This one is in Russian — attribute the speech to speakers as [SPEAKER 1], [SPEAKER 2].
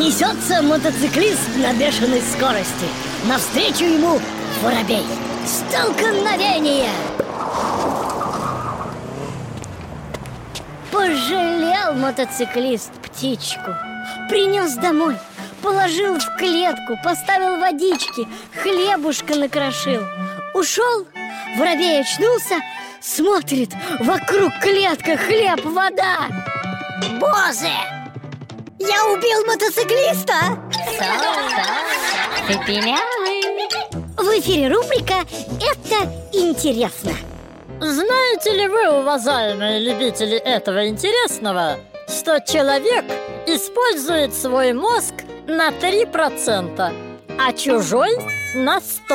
[SPEAKER 1] Несется мотоциклист на бешеной скорости. Навстречу ему воробей. Столкновение! Пожалел мотоциклист птичку. Принес домой, положил в клетку, поставил водички, хлебушка накрошил. Ушел, воробей очнулся, смотрит, вокруг клетка, хлеб, вода. Боже! Я убил мотоциклиста! В эфире рубрика «Это интересно».
[SPEAKER 2] Знаете ли вы, уважаемые любители этого интересного, что человек использует свой мозг на 3%, а чужой на 100%?